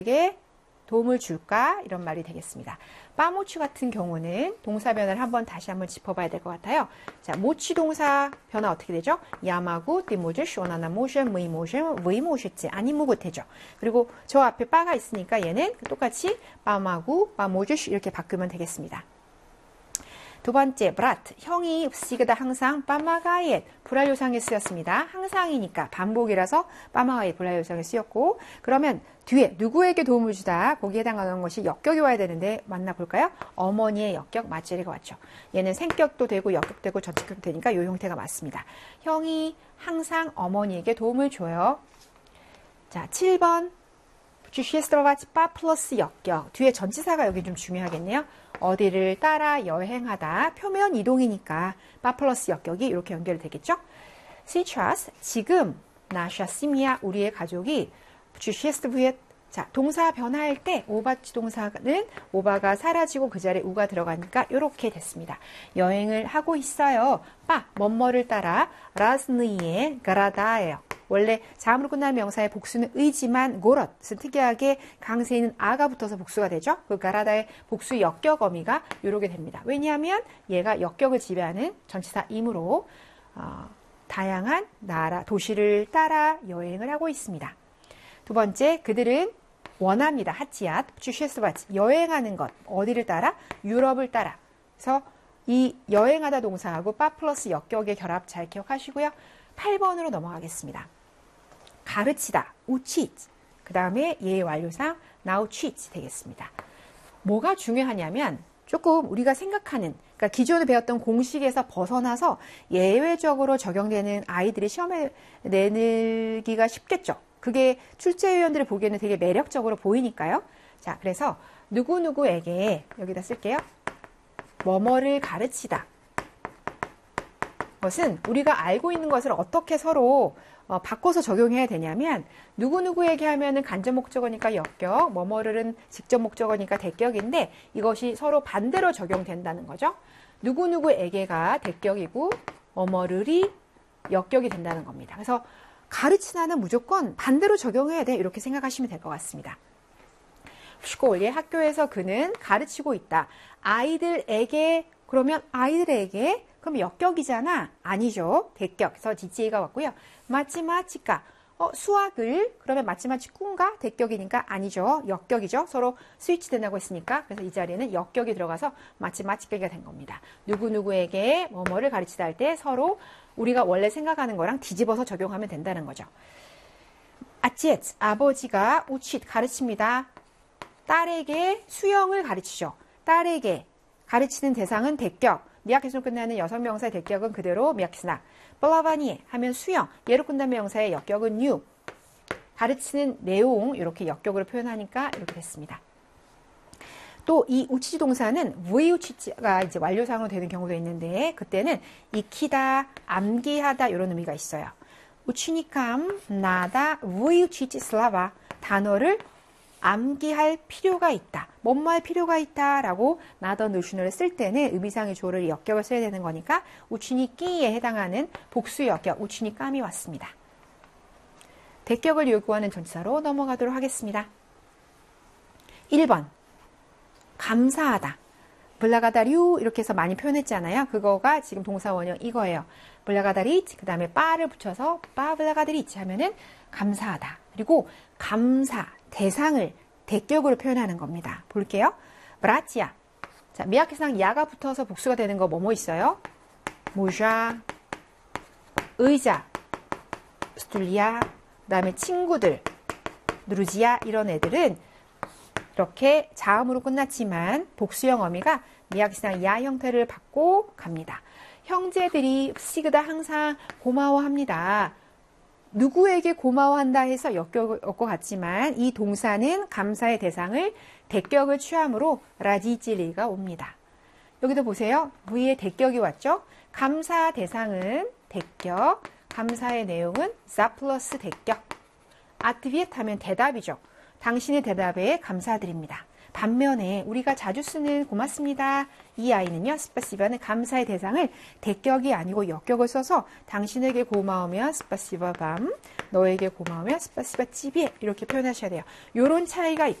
누구에게 도움을 줄까? 이런 말이 되겠습니다. 빠모치 같은 경우는 동사 변화를 다시 한번 짚어봐야 될 것 같아요. 자, 모치 동사 변화 어떻게 되죠? 야마구, 띠모즈, 원하나 모션, 무이 모션, 의 모셨지, 아니 무고태죠. 그리고 저 앞에 빠가 있으니까 얘는 똑같이 빠마구, 빠모즈 이렇게 바꾸면 되겠습니다. 두 번째, 브라트. 형이 시그다 항상 빠마가옛 불활요상에 쓰였습니다. 항상이니까 반복이라서 빠마가옛 불활요상에 쓰였고, 그러면 뒤에 누구에게 도움을 주다 거기에 해당하는 것이 역격이 와야 되는데 만나볼까요? 어머니의 역격 맞제리가 왔죠. 얘는 생격도 되고 역격도 되고 전치격도 되니까 이 형태가 맞습니다. 형이 항상 어머니에게 도움을 줘요. 자, 7번. 주시에스트로바치 빠 플러스 역격. 뒤에 전치사가 여기 좀 중요하겠네요. 어디를 따라 여행하다. 표면 이동이니까 빠 플러스 역격이 이렇게 연결되겠죠. 시트라스 지금 나샤시미아 우리의 가족이 주시에스트브에 자 동사 변화할 때 오바치 동사는 오바가 사라지고 그 자리에 우가 들어가니까 이렇게 됐습니다. 여행을 하고 있어요. 빠 뭐뭐를 따라 라스느이에 가라다예요. 원래 자음으로 끝나는 명사의 복수는 의지만 고럿은 특이하게 강세는 아가 붙어서 복수가 되죠. 그 가라다의 복수 역격 어미가 이렇게 됩니다. 왜냐하면 얘가 역격을 지배하는 전치사이므로 다양한 나라, 도시를 따라 여행을 하고 있습니다. 두 번째, 그들은 원합니다. 하치앗, 주셰스바치, 여행하는 것. 어디를 따라? 유럽을 따라. 그래서 이 여행하다 동사하고 빠 플러스 역격의 결합 잘 기억하시고요. 8번으로 넘어가겠습니다. 가르치다, 우치츠. 그 다음에 얘의 완료상 나우치츠 되겠습니다. 뭐가 중요하냐면 조금 우리가 생각하는, 그러니까 기존에 배웠던 공식에서 벗어나서 예외적으로 적용되는 아이들이 시험에 내기가 쉽겠죠. 그게 출제위원들이 보기에는 되게 매력적으로 보이니까요. 자, 그래서 누구누구에게 여기다 쓸게요. 뭐뭐를 가르치다. 것은 우리가 알고 있는 것을 어떻게 서로 바꿔서 적용해야 되냐면 누구누구에게 하면은 간접 목적어니까 역격, 뭐뭐를은 직접 목적어니까 대격인데 이것이 서로 반대로 적용된다는 거죠. 누구누구에게가 대격이고 뭐뭐를이 역격이 된다는 겁니다. 그래서 가르치다는 무조건 반대로 적용해야 돼. 이렇게 생각하시면 될 것 같습니다. 슈코올리의 학교에서 그는 가르치고 있다. 아이들에게, 그러면 아이들에게, 그럼 역격이잖아. 아니죠. 대격. 그래서 DJ가 왔고요. 마치마치까. 수학을, 그러면 마치마치꾼가? 대격이니까 아니죠. 역격이죠. 서로 스위치 된다고 했으니까. 그래서 이 자리에는 역격이 들어가서 마치마치까가 된 겁니다. 누구누구에게 뭐뭐를 가르치다 할 때 서로 우리가 원래 생각하는 거랑 뒤집어서 적용하면 된다는 거죠. 아치에츠, 아버지가 우칫 가르칩니다. 딸에게 수영을 가르치죠. 딸에게 가르치는 대상은 대격. 미야케스로 끝나는 여성명사의 대격은 그대로 미야케스나. 플라바니에 하면 수영. 얘로 끝나는 명사의 역격은 유. 가르치는 내용 이렇게 역격으로 표현하니까 이렇게 됐습니다. 또 이 우치지 동사는 무이우치지가 이제 완료상으로 되는 경우도 있는데 그때는 익히다, 암기하다 이런 의미가 있어요. 우치니캄 나다 무이우치지 슬라바 단어를 암기할 필요가 있다. 뭐뭐 할 필요가 있다라고 나더 노션을 쓸 때는 의미상의 조를 역격을 써야 되는 거니까 우치니끼에 해당하는 복수 역격 우치니깜이 왔습니다. 대격을 요구하는 전치사로 넘어가도록 하겠습니다. 1번 감사하다. 블라가다류 이렇게 해서 많이 표현했잖아요. 그거가 지금 동사 원형 이거예요. 블라가다리치 그 다음에 빠를 붙여서 빠 블라가다리치 하면은 감사하다. 그리고 감사 대상을 대격으로 표현하는 겁니다. 볼게요. 브라치아. 자, 미야케상 야가 붙어서 복수가 되는 거 뭐뭐 있어요? 모샤, 의자, 스툴리아, 그 다음에 친구들, 누르지아 이런 애들은 이렇게 자음으로 끝났지만 복수형 어미가 미야케상 야 형태를 받고 갑니다. 형제들이 시그다 항상 고마워합니다. 누구에게 고마워한다 해서 역격을 얻고 갔지만 이 동사는 감사의 대상을 대격을 취함으로 라지찔리가 옵니다. 여기도 보세요. V에 대격이 왔죠. 감사 대상은 대격, 감사의 내용은 자 플러스 대격. 아트비엣 하면 대답이죠. 당신의 대답에 감사드립니다. 반면에 우리가 자주 쓰는 고맙습니다. 이 아이는요, 스파시바는 감사의 대상을 대격이 아니고 역격을 써서 당신에게 고마우면 스파시바 밤, 너에게 고마우면 스파시바 찌비에 이렇게 표현하셔야 돼요. 요런 차이가